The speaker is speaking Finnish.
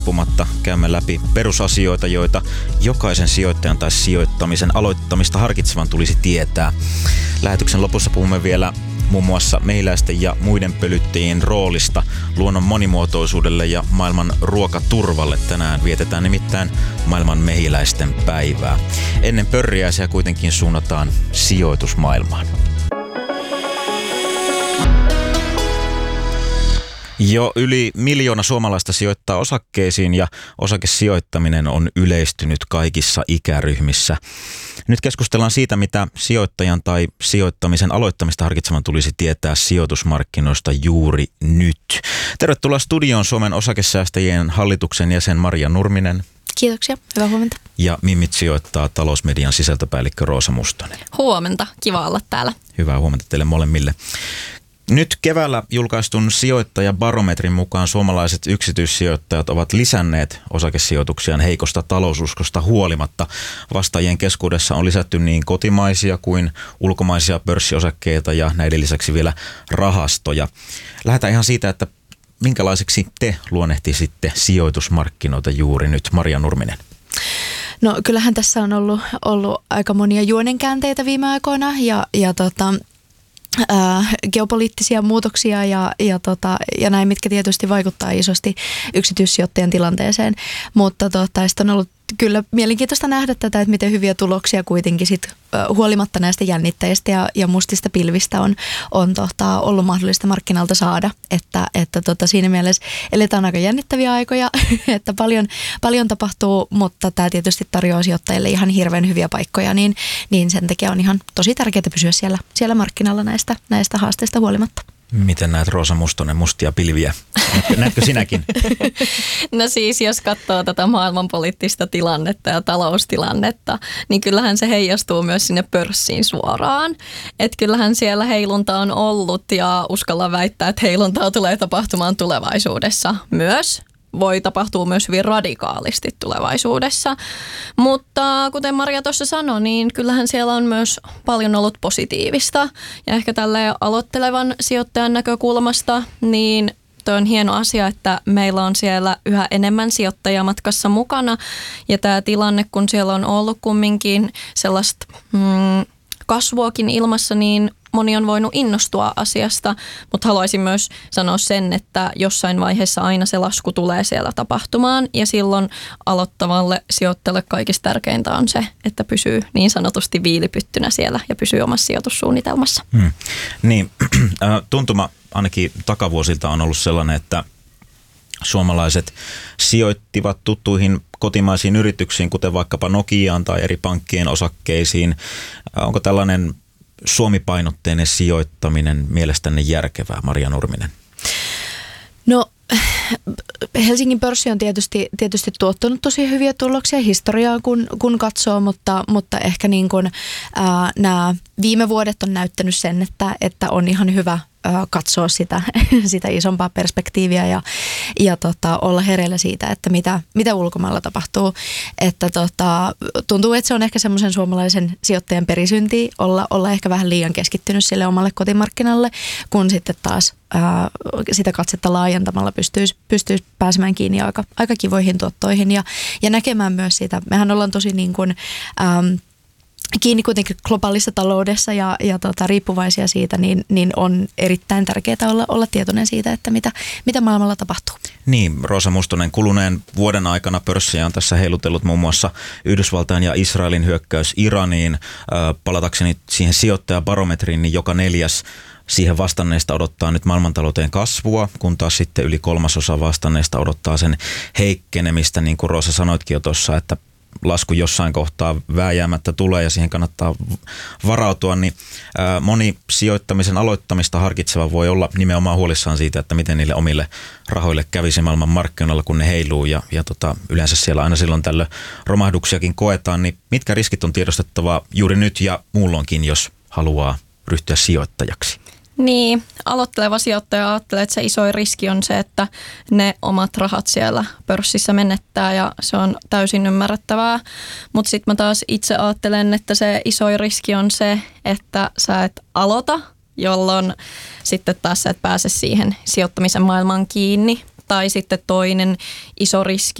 loppumatta käymme läpi perusasioita, joita jokaisen sijoittajan tai sijoittamisen aloittamista harkitsevan tulisi tietää. Lähetyksen lopussa puhumme vielä muun muassa mehiläisten ja muiden pölyttäjien roolista luonnon monimuotoisuudelle ja maailman ruokaturvalle. Tänään vietetään nimittäin maailman mehiläisten päivää. Ennen pörriäisiä kuitenkin suunnataan sijoitusmaailmaan. Jo yli 1 miljoona suomalaista sijoittaa osakkeisiin ja osakesijoittaminen on yleistynyt kaikissa ikäryhmissä. Nyt keskustellaan siitä, mitä sijoittajan tai sijoittamisen aloittamista harkitsevan tulisi tietää sijoitusmarkkinoista juuri nyt. Tervetuloa studioon Suomen osakesäästäjien hallituksen jäsen Maria Nurminen. Kiitoksia, hyvää huomenta. Ja Mimmit sijoittaa talousmedian sisältöpäällikkö Roosa Mustonen. Huomenta, kiva olla täällä. Hyvää huomenta teille molemmille. Nyt keväällä julkaistun sijoittajabarometrin mukaan suomalaiset yksityissijoittajat ovat lisänneet osakesijoituksiaan heikosta taloususkosta huolimatta. Vastaajien keskuudessa on lisätty niin kotimaisia kuin ulkomaisia pörssiosakkeita ja näiden lisäksi vielä rahastoja. Lähdetään ihan siitä, että minkälaiseksi te luonnehtisitte sijoitusmarkkinoita juuri nyt, Maria Nurminen? No kyllähän tässä on ollut aika monia juonenkäänteitä viime aikoina ja geopoliittisia muutoksia ja näin, mitkä tietysti vaikuttaa isosti yksityissijoittajan tilanteeseen, mutta on ollut kyllä mielenkiintoista nähdä tätä, että miten hyviä tuloksia kuitenkin huolimatta näistä jännitteistä ja mustista pilvistä on ollut mahdollista markkinalta saada, että siinä mielessä eletään aika jännittäviä aikoja, että paljon tapahtuu, mutta tämä tietysti tarjoaa sijoittajille ihan hirveän hyviä paikkoja, niin sen takia on ihan tosi tärkeää pysyä siellä markkinalla näistä haasteista huolimatta. Miten näet, Roosa Mustonen, mustia pilviä? Näetkö sinäkin? No siis, jos katsoo tätä maailmanpoliittista tilannetta ja taloustilannetta, niin kyllähän se heijastuu myös sinne pörssiin suoraan. Että kyllähän siellä heilunta on ollut ja uskalla väittää, että heiluntaa tulee tapahtumaan tulevaisuudessa myös. Voi tapahtua myös hyvin radikaalisti tulevaisuudessa, mutta kuten Maria tuossa sanoi, niin kyllähän siellä on myös paljon ollut positiivista ja ehkä tälleen aloittelevan sijoittajan näkökulmasta, niin toi on hieno asia, että meillä on siellä yhä enemmän sijoittajia matkassa mukana ja tämä tilanne, kun siellä on ollut kumminkin sellaista kasvuakin ilmassa, niin moni on voinut innostua asiasta, mutta haluaisin myös sanoa sen, että jossain vaiheessa aina se lasku tulee siellä tapahtumaan ja silloin aloittavalle sijoittajalle kaikista tärkeintä on se, että pysyy niin sanotusti viilipyttynä siellä ja pysyy omassa sijoitussuunnitelmassa. Niin, tuntuma ainakin takavuosilta on ollut sellainen, että suomalaiset sijoittivat tuttuihin kotimaisiin yrityksiin, kuten vaikkapa Nokiaan tai eri pankkien osakkeisiin. Onko tällainen Suomi-painotteinen sijoittaminen mielestänne järkevää, Maria Nurminen? No Helsingin pörssi on tietysti tuottanut tosi hyviä tuloksia historiaa, kun katsoo, mutta ehkä niin kuin, nämä viime vuodet on näyttänyt sen, että on ihan hyvä katsoa sitä isompaa perspektiiviä ja olla hereillä siitä, että mitä ulkomailla tapahtuu. Että tuntuu, että se on ehkä semmoisen suomalaisen sijoittajan perisynti olla ehkä vähän liian keskittynyt sille omalle kotimarkkinalle, kun sitten taas sitä katsetta laajentamalla pystyisi pääsemään kiinni aika kivoihin tuottoihin ja näkemään myös sitä. Mehän ollaan tosi niin kuin, kiinni kuitenkin globaalissa taloudessa ja riippuvaisia siitä, niin on erittäin tärkeää olla tietoinen siitä, että mitä maailmalla tapahtuu. Niin, Roosa Mustonen, kuluneen vuoden aikana pörssiä on tässä heilutellut muun muassa Yhdysvaltain ja Israelin hyökkäys Iraniin. Palatakseni siihen sijoittajabarometriin, niin joka 4. siihen vastanneista odottaa nyt maailmantalouteen kasvua, kun taas sitten yli 1/3 vastanneista odottaa sen heikkenemistä, niin kuin Roosa sanoitkin jo tuossa, että lasku jossain kohtaa vääjäämättä tulee ja siihen kannattaa varautua, niin moni sijoittamisen aloittamista harkitseva voi olla nimenomaan huolissaan siitä, että miten niille omille rahoille kävisi maailman markkinoilla, kun ne heiluu ja yleensä siellä aina silloin tällöin romahduksiakin koetaan, niin mitkä riskit on tiedostettava juuri nyt ja muulloinkin, jos haluaa ryhtyä sijoittajaksi? Niin, aloitteleva sijoittaja ajattelee, että se isoin riski on se, että ne omat rahat siellä pörssissä menettää ja se on täysin ymmärrettävää. Mutta sitten mä taas itse ajattelen, että se isoin riski on se, että sä et aloita, jolloin sitten taas sä et pääse siihen sijoittamisen maailmaan kiinni. Tai sitten toinen iso riski